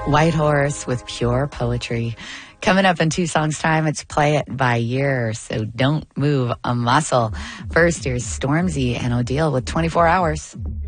White Horse with Pure Poetry. Coming up in 2 songs' time, it's Play It by Year, so don't move a muscle. First, here's Stormzy and Odile with 24 Hours.